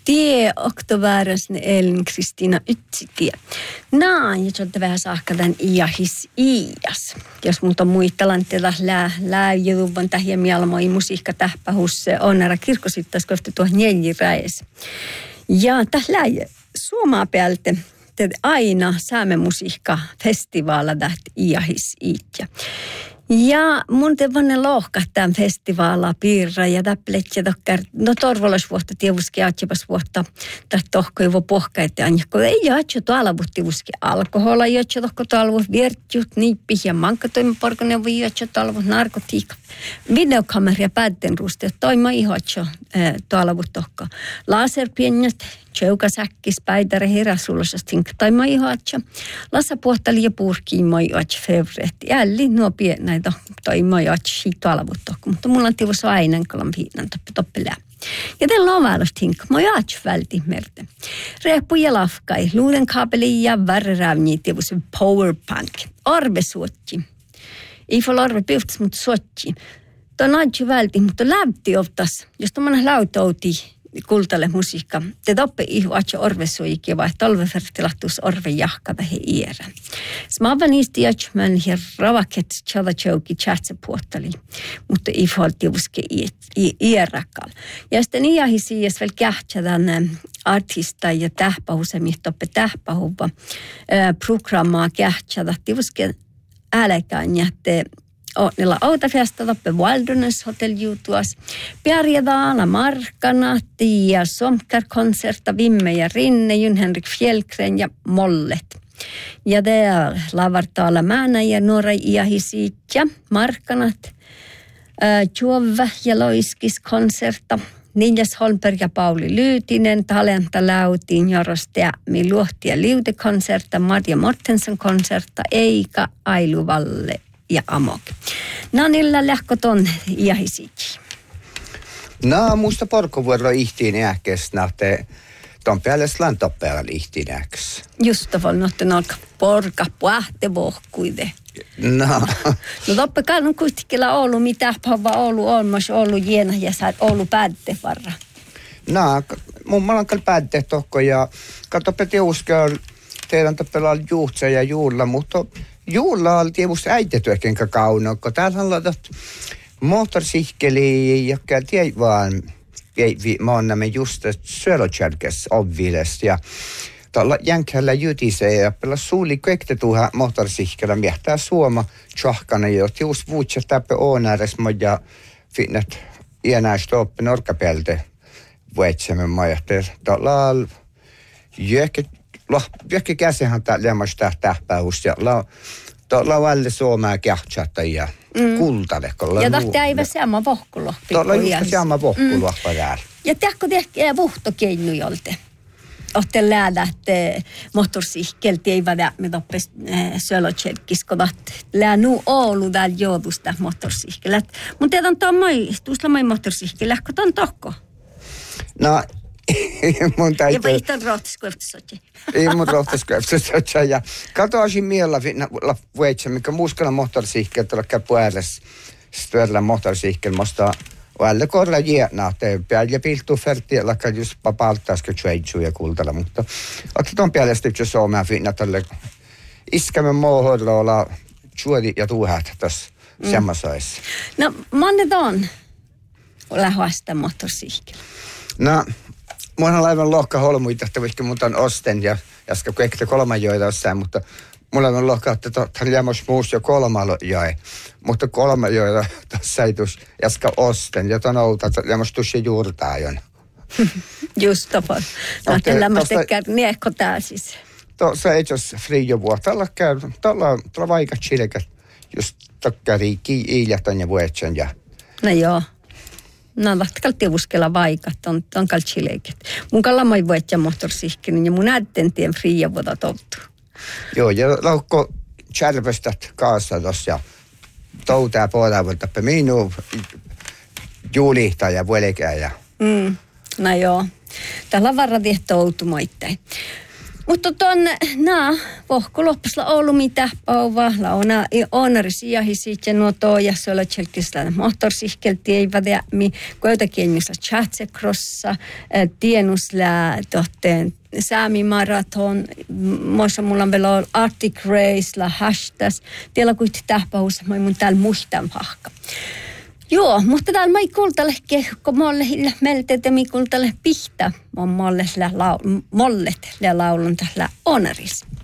Tie oktoväärasne Elin Kristiina Ytsitie. Ja tjolta vähän saakkadan iahis ias. Jos multa muistelan tätä lääjäluvan tähiä mielmoi musiikka tähpähus onnera kirkosittais kohti tuohon Njäljiräes. Ja täh lääjä suomaa päältä aina saamme musiikka festivaala tähti iahis iitja. Ja mun tevonen lohka tämän festivaalaa piirra ja täplet ja tokkär, no torvolasvuotta tievuski aatjapasvuotta tästä tohkoivo pohkaita anjakko. Ei jaatjo tuolla tievuski alkohola, jaatjo tohko tuolla viertjut, niippi ja mankkatoimiporkonen voi jaatjo tuolla narkotiikka. Videokameria päätten ruusteet toima ihoatjo tuolla tohko. Laserpienjät, tjeukasäkkis, päidäre, heräsulosast hinkka toima ihoatjo. Lassa puhtali ja purkiin moi jaatjo fevreetti. Jälli nuo näitä toima jaatjo tuolla tohko. Mutta mulla on tiivus aina, kun on piinan toppelää. Ja tällä on väärästä hinkka. Moi jaatjo välti merte. Reeppu ja lafkai, luuden kaapeli ja värrärävni tiivus powerpunk. Arve suotki. Ei voi arve pyyhtäisi, mutta suotki. Tuo on aina välti, mutta lämpi ottas. Jos tuommoinen lautouti kultalle musiikka. Te toppe ihu atja orve suikia vai talvefertilahtuus orve jahka vähe iärä. Smava niistä jätsemän hier ravaket tjada tjouki tjätsä puottali. Mutta ei voi tiivuske iärakal. Ja sitten iähisi jäs vielä kähtsädän artista ja tähpahusa, mihtoppe tähpahuva programmaa kähtsädä. Tiivuske älekään jätte niillä autafesta toppe Wilderness Hotel jutuas. Pärjädaana Markkana, Tia Somkar-konserta, Vimme ja Rinne, Jyn-Henrik Fjällgren ja Mollet. Ja där lavartaala määnä ja nuora iahisiitja, Markkanat, Juove ja Loiskis-konserta. Niljas Holmberg ja Pauli Lyytinen, Talenta Lautiin, Joros Teämi, Luohti ja Liute-konserta, Marja Mortensen-konserta, Eika, Ailu Valle ja Amok. No niillä lähkoton iahisikin. No muista porkovuoro ihtiin ähkes nähte ton päälle slantoppeella ihtiin ähkes. Just tavallaan nohten alka porka puhte vohkuide. No toppe kannun kuitenkin ollut mitä pahva ollut olmas ollut jena ja saat ollut päätte varra. No mun on kyllä päätte tohko ja katsoppe tiuskea teidän toppella on juhtsa ja juulla, mutta juulla on tietysti äitetty ehkä kauno, kun täällä on laitettu motorsihkeli, joka tiedä vaan maannamme just Sölotjärkes obvilest ja tuolla jänkällä jytisee ja pela suuli kvektetuha motorsihkellä miehtää suoma tjohkana ja just vuutsa täppä oonääres ja finnet iänäistä oppe norkapelte vuetsemme majahter. Tuolla on Jäkki käsihän lämmästä tähpäus ja la valle suomaa kähtsata ja kultalle. Ja tahti aivan sama vohkulo. Tuolla on just sama vohkulo täällä. Ja tehkö tehkää vuhtokeinu jolte? Olette läädä, että motorsihkelti ei vada med uppe Sölotjärkis, kun lää nu Oulu täällä joudusta motorsihkelät. Mutta teidän tuossa moi motorsihkelä, kun ton tokko? No, mun täytyy... Ja vaihtaa rohtiskueftisotje. Ei mun rohtiskueftisotje. Ja katoisin mielellä vuetsa, mikä muuskana motorsihkel tuolla käpuäärässä. Stööllä motorsihkel musta alle korra jäänä. Päällä piltuu färtiä, lakka just papaltaaska tjueitsu ja kultalla. Mutta otetaan päällä sitten suomea finna tälle iskämme muuhoilla olla tjuodi ja tuhat tässä semmoisessa. No, monnetaan lähuasta motorsihkel. No, mun on aivan lohka holmuita, että vaikka mun on osten ja jaska kaikki kolmajoita jossain, mutta mulla on lohka, että tämän jämmäs muus jo kolmajoja, mutta kolmajoita tässä ei tus jaska osten ja ton outa, että jämmäs tuossa juurtaa jon. Just tapaan. No, että lämmästä käy niekko tää siis. Tuossa ei jos frio vuotta, tällä vaikka chilekät, just tokkari iiljahtan ja vuetsen ja. No joo. No, vahtakal tiuskella vaikka, on kaltsileiket. Mun kallamai voit ja motorsihkinen ja mun ätten tien fria vuoda tottu. Joo, ja laukko kärvestät kaassa tossa ja toutaa puolelta minun juulihtaa ja vuolikää ja. No joo, täällä on varra tehty outumoittain. Mutta vohko loppusla ollut mitä pauva, launa onarisia hisiä nuotoa ja se oli tjelkisellä motorsihkelti ei vadämi, koitakin missä chatsekrossa, tienusla tohteen Sami Marathon, muissa mulla on vielä Arctic Race, la hashtas, tiellä kuitti tähpähuus, mä mun täällä muistan hahka. Joo, mutta täällä mä ei kuultale kun molle melteet mi kuultale pihtä, mollet laulun tällä onaris.